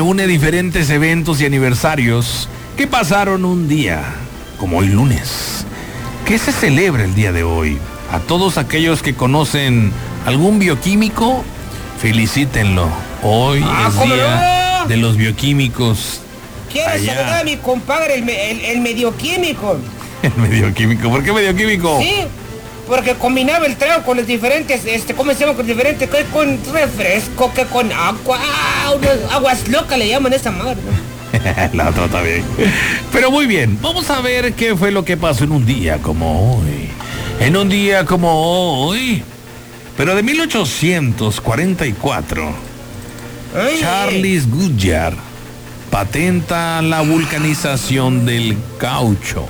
reúne diferentes eventos y aniversarios que pasaron un día, como hoy lunes. ¿Qué se celebra el día de hoy? A todos aquellos que conocen algún bioquímico, felicítenlo. Hoy es día de los bioquímicos. Quiero saludar a mi compadre, el medioquímico. El medioquímico, ¿por qué medioquímico? Sí, porque combinaba el trago con los diferentes, ¿cómo se llama? Con diferentes, que con refresco, que con agua, aguas locas le llaman esa madre, ¿no? La otra también. Pero muy bien, vamos a ver qué fue lo que pasó en un día como hoy. En un día como hoy, pero de 1844, Charles Goodyear patenta la vulcanización del caucho.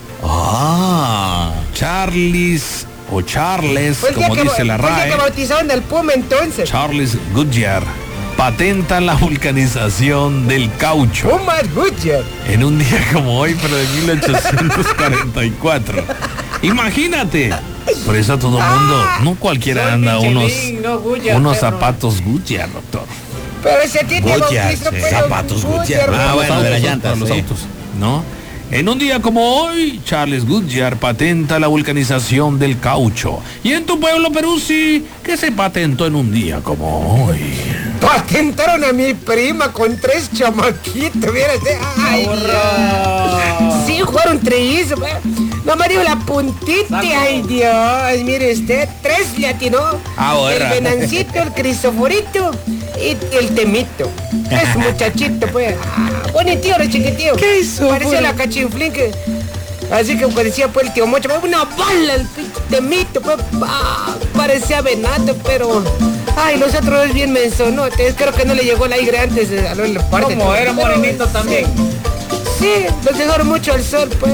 Charles, como dice la RAE. Fue el día que bautizaron el Puma entonces. Charles Goodyear patenta la vulcanización del caucho. Puma Goodyear. En un día como hoy, pero de 1844. Imagínate. Por eso todo el mundo, no cualquiera anda unos zapatos Goodyear, doctor. Pero ese tipo zapatos Goodyear. Bueno, de las llantas, los autos, ¿no? En un día como hoy, Charles Goodyear patenta la vulcanización del caucho. Y en tu pueblo, Perú, sí, ¿qué se patentó en un día como hoy? Patentaron a mi prima con 3 chamaquitos, ¿vieras? ¡Ay, Dios! Sí, jugaron trillizos, no me dio la puntita, ¡ay, Dios! Mire usted, 3 le atinó. El Venancito, el Cristoforito y el Temito. Es muchachito, pues. Bonito, el chiquitío. ¿Qué hizo? Parecía la Cachinflín que... Así que parecía pues el tío Mocho, una bala el Temito, pues. Parecía venado, pero... Ay, los otros bien mensonotes. Creo que no le llegó el aire antes de la parte. Como era morenito también. Sí, los dejaron mucho al sol, pues.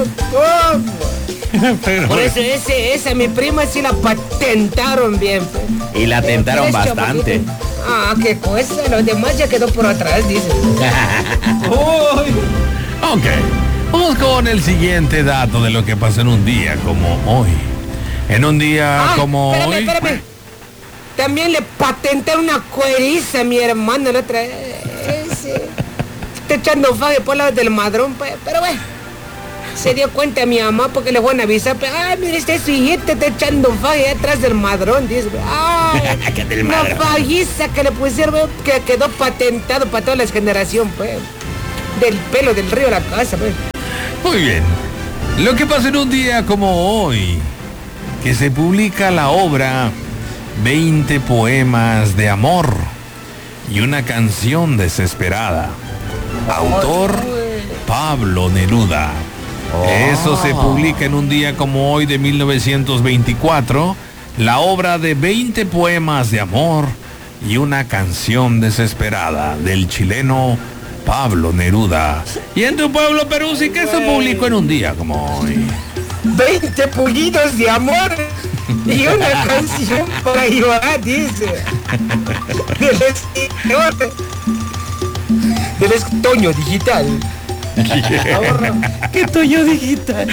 Por eso esa mi prima sí la patentaron bien, pues. Y la tentaron bastante. Qué cosa, los demás ya quedó por atrás, dicen. Ok, vamos con el siguiente dato de lo que pasó en un día como hoy. En un día como hoy. Espérame. También le patentaron una cueriza a mi hermano la otra vez. Está echando fague por lado del madrón, pues. Pero bueno, se dio cuenta mi mamá porque le fueron a avisar. Pues, mire, su hijita está echando fague atrás del madrón, dice. Una faguiza que le pusieron, que quedó patentado para toda la generación, pues. Del pelo del río a la casa, pues. Muy bien. Lo que pasó en un día como hoy, que se publica la obra 20 poemas de amor y una canción desesperada. Autor Pablo Neruda. Eso se publica en un día como hoy de 1924. La obra de 20 poemas de amor y una canción desesperada del chileno Pablo Neruda. Y en tu pueblo, Perú, sí que se publicó en un día como hoy. 20 pullidos de amor y una canción para llorar, dice. Del Toño Digital. ¿Qué Toño Digital?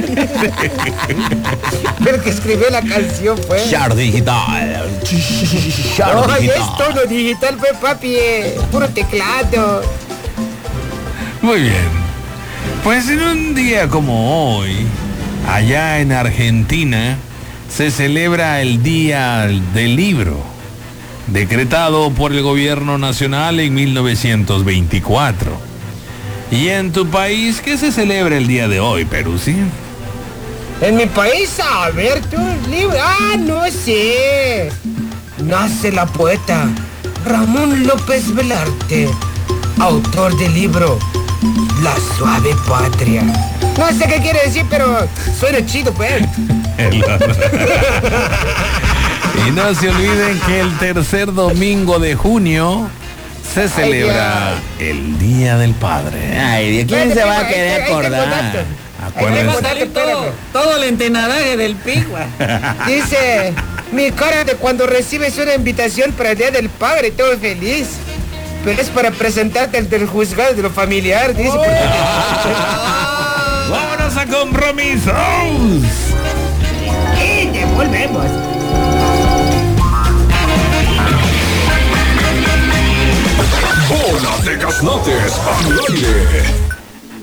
El que escribió la canción fue Char Digital. No, es Toño Digital, fue papi, puro teclado. Muy bien. Pues en un día como hoy, allá en Argentina, se celebra el Día del Libro, decretado por el gobierno nacional en 1924. ¿Y en tu país qué se celebra el día de hoy, Peruzzi? En mi país, a ver, tú, libro. No sé. Nace la poeta Ramón López Velarte, autor del libro La Suave Patria. No sé qué quiere decir, pero suena chido, pues. Y no se olviden que el tercer domingo de junio se celebra el Día del Padre. Ay, ¿de quién se va a querer acordar? Acuérdense. Todo el entenadaje del pigua. Dice, mi cara de cuando recibes una invitación para el Día del Padre, todo feliz. Pero es para presentarte ante el juzgado de lo familiar, dice. ¡Vámonos a compromisos! Y devolvemos. Bola de Gasnotes al aire.